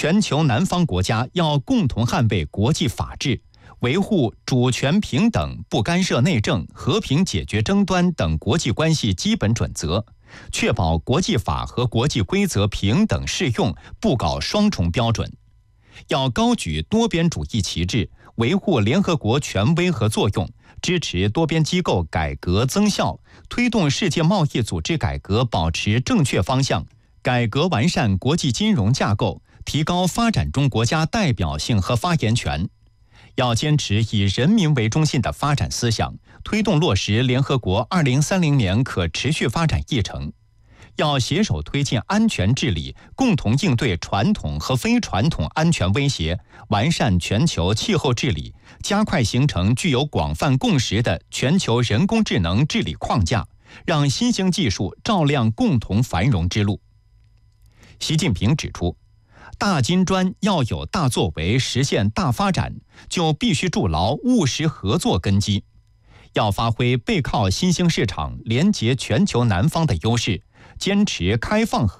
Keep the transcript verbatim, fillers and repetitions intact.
全球南方国家要共同捍卫国际法治，维护主权平等、不干涉内政、和平解决争端等国际关系基本准则，确保国际法和国际规则平等适用，不搞双重标准。要高举多边主义旗帜，维护联合国权威和作用，支持多边机构改革增效，推动世界贸易组织改革保持正确方向，改革完善国际金融架构，提高发展中国家代表性和发言权。要坚持以人民为中心的发展思想，推动落实联合国二零三零年可持续发展议程。要携手推进安全治理，共同应对传统和非传统安全威胁，完善全球气候治理，加快形成具有广泛共识的全球人工智能治理框架，让新兴技术照亮共同繁荣之路。习近平指出，大金砖要有大作为，实现大发展，就必须筑牢务实合作根基。要发挥背靠新兴市场、连结全球南方的优势，坚持开放合